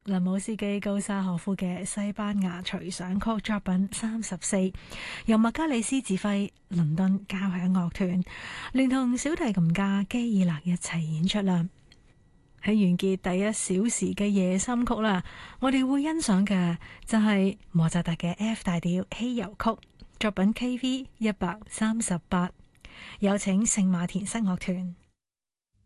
林姆斯基高沙可夫嘅西班牙隨想曲作品34，由麥加里斯指揮，倫敦交響樂團連同小提琴家基爾勒一齊演出啦。喺完結第一小時嘅夜深曲啦，我哋會欣賞嘅就係莫扎特嘅 F 大調希游曲作品 KV 138，有請聖馬田室樂團。